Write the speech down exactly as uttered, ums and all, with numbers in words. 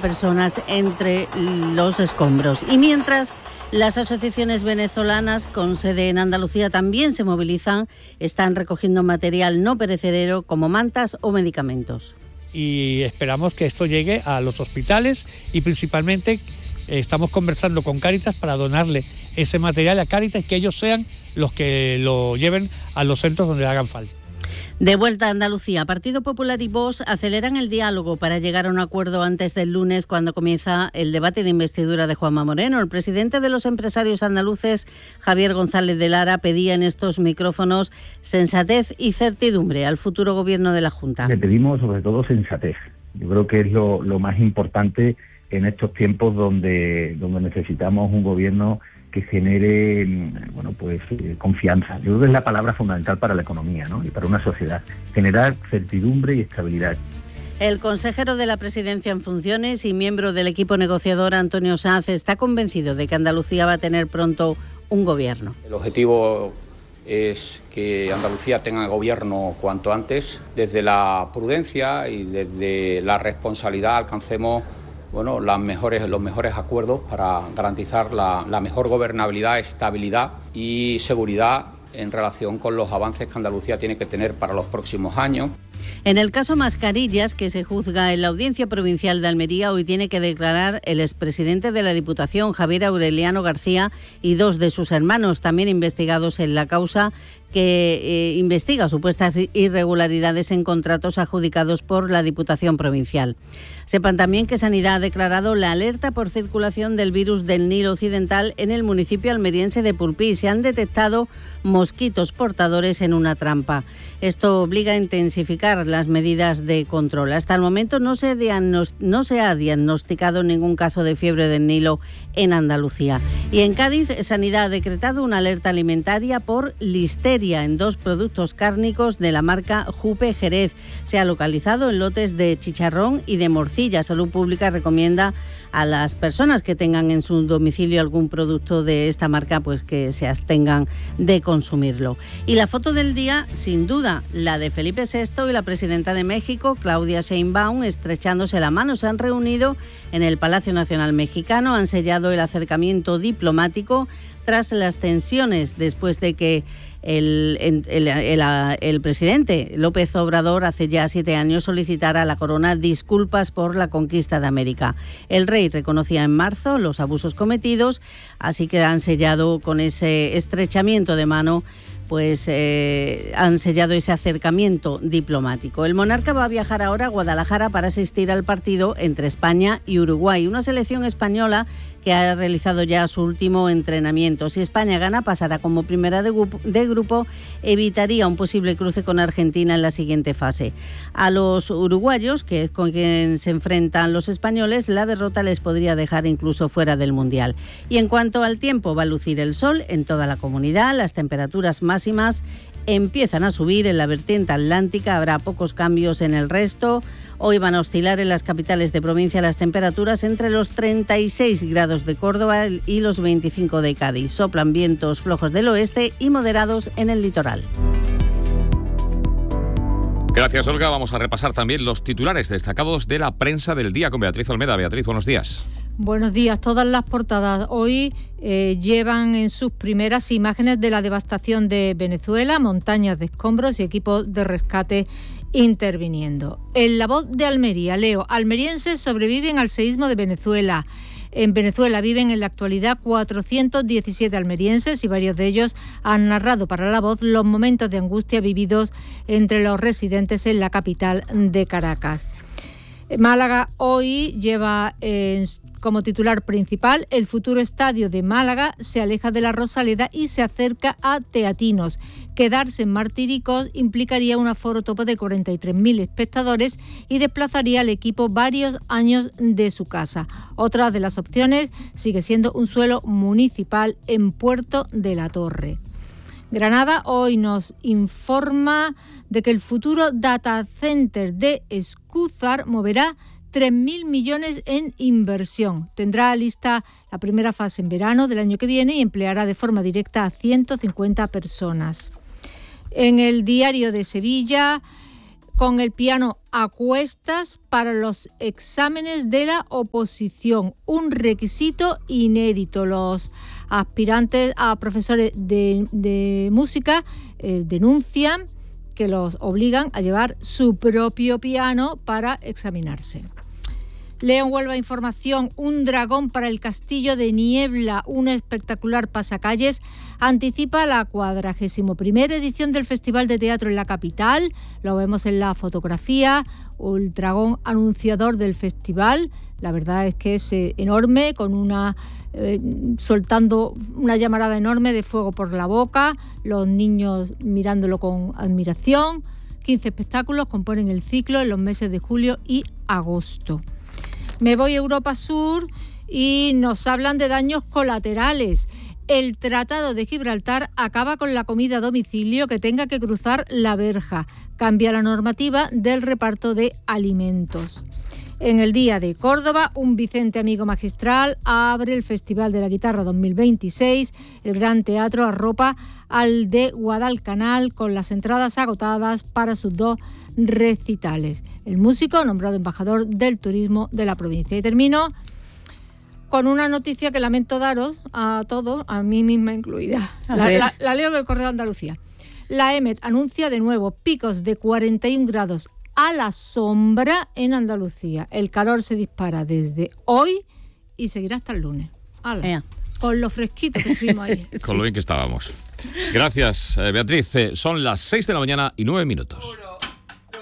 personas entre los escombros. Y mientras, las asociaciones venezolanas con sede en Andalucía también se movilizan, están recogiendo material no perecedero como mantas o medicamentos. Y esperamos que esto llegue a los hospitales y principalmente estamos conversando con Cáritas para donarle ese material a Cáritas y que ellos sean los que lo lleven a los centros donde hagan falta. De vuelta a Andalucía, Partido Popular y Vox aceleran el diálogo para llegar a un acuerdo antes del lunes, cuando comienza el debate de investidura de Juanma Moreno. El presidente de los empresarios andaluces, Javier González de Lara, pedía en estos micrófonos sensatez y certidumbre al futuro gobierno de la Junta. Le pedimos sobre todo sensatez. Yo creo que es lo, lo más importante en estos tiempos donde, donde necesitamos un gobierno que genere, bueno, pues eh, confianza. Yo creo que es la palabra fundamental para la economía, ¿no? Y para una sociedad. Generar certidumbre y estabilidad. El consejero de la Presidencia en funciones y miembro del equipo negociador, Antonio Sanz, está convencido de que Andalucía va a tener pronto un gobierno. El objetivo es que Andalucía tenga gobierno cuanto antes. Desde la prudencia y desde la responsabilidad alcancemos bueno, las mejores, los mejores acuerdos para garantizar la, la mejor gobernabilidad, estabilidad y seguridad en relación con los avances que Andalucía tiene que tener para los próximos años. En el caso Mascarillas, que se juzga en la Audiencia Provincial de Almería, hoy tiene que declarar el expresidente de la Diputación, Javier Aureliano García, y dos de sus hermanos, también investigados en la causa que eh, investiga supuestas irregularidades en contratos adjudicados por la Diputación Provincial. Sepan también que Sanidad ha declarado la alerta por circulación del virus del Nilo Occidental en el municipio almeriense de Pulpí. Se han detectado mosquitos portadores en una trampa. Esto obliga a intensificar las medidas de control. Hasta el momento no se, diagnost- no se ha diagnosticado ningún caso de fiebre del Nilo en Andalucía. Y en Cádiz, Sanidad ha decretado una alerta alimentaria por listeria en dos productos cárnicos de la marca Jupe Jerez. Se ha localizado en lotes de chicharrón y de morcilla. Salud Pública recomienda a las personas que tengan en su domicilio algún producto de esta marca, pues que se abstengan de consumirlo. Y la foto del día, sin duda, la de Felipe sexto y la presidenta de México, Claudia Sheinbaum, estrechándose la mano. Se han reunido en el Palacio Nacional Mexicano, han sellado el acercamiento diplomático tras las tensiones después de que El, el, el, el presidente López Obrador hace ya siete años solicitara a la corona disculpas por la conquista de América. El rey reconocía en marzo los abusos cometidos, así que han sellado con ese estrechamiento de mano, pues eh, han sellado ese acercamiento diplomático. El monarca va a viajar ahora a Guadalajara para asistir al partido entre España y Uruguay, una selección española que ha realizado ya su último entrenamiento. Si España gana, pasará como primera de grupo, de grupo, evitaría un posible cruce con Argentina en la siguiente fase. A los uruguayos, que es con quien se enfrentan los españoles, la derrota les podría dejar incluso fuera del Mundial. Y en cuanto al tiempo, va a lucir el sol en toda la comunidad, las temperaturas máximas empiezan a subir en la vertiente atlántica, habrá pocos cambios en el resto. Hoy van a oscilar en las capitales de provincia las temperaturas entre los treinta y seis grados de Córdoba y los veinticinco de Cádiz. Soplan vientos flojos del oeste y moderados en el litoral. Gracias, Olga. Vamos a repasar también los titulares destacados de la prensa del día con Beatriz Olmeda. Beatriz, buenos días. Buenos días. Todas las portadas hoy eh, llevan en sus primeras imágenes de la devastación de Venezuela, montañas de escombros y equipos de rescate interviniendo. En La Voz de Almería, leo: almerienses sobreviven al seísmo de Venezuela. En Venezuela viven en la actualidad cuatrocientos diecisiete almerienses y varios de ellos han narrado para La Voz los momentos de angustia vividos entre los residentes en la capital de Caracas. Málaga hoy lleva eh, como titular principal: el futuro estadio de Málaga se aleja de la Rosaleda y se acerca a Teatinos. Quedarse en Martiricós implicaría un aforo tope de cuarenta y tres mil espectadores y desplazaría al equipo varios años de su casa. Otra de las opciones sigue siendo un suelo municipal en Puerto de la Torre. Granada hoy nos informa de que el futuro data center de Escúzar moverá tres mil millones en inversión. Tendrá lista la primera fase en verano del año que viene y empleará de forma directa a ciento cincuenta personas. En el Diario de Sevilla, con el piano a cuestas para los exámenes de la oposición, un requisito inédito. Los aspirantes a profesores de, de música eh, denuncian que los obligan a llevar su propio piano para examinarse. Leo en Huelva Información, un dragón para el Castillo de Niebla, un espectacular pasacalles, anticipa la cuadragésimo primera edición del Festival de Teatro en la capital. Lo vemos en la fotografía, el dragón anunciador del festival. La verdad es que es eh, enorme, con una eh, soltando una llamarada enorme de fuego por la boca, los niños mirándolo con admiración. quince espectáculos componen el ciclo en los meses de julio y agosto. Me voy a Europa Sur y nos hablan de daños colaterales. El Tratado de Gibraltar acaba con la comida a domicilio que tenga que cruzar la verja. Cambia la normativa del reparto de alimentos. En el Día de Córdoba, un Vicente Amigo magistral abre el Festival de la Guitarra dos mil veintiséis. El Gran Teatro arropa al de Guadalcanal con las entradas agotadas para sus dos recitales. El músico nombrado embajador del turismo de la provincia. Y termino con una noticia que lamento daros a todos, a mí misma incluida. La, la, la leo del Correo de Andalucía. La EMET anuncia de nuevo picos de cuarenta y un grados a la sombra en Andalucía. El calor se dispara desde hoy y seguirá hasta el lunes. ¡Hala! Con lo fresquito que estuvimos ayer. Con lo bien que estábamos. Gracias, Beatriz. Son las seis de la mañana y nueve minutos.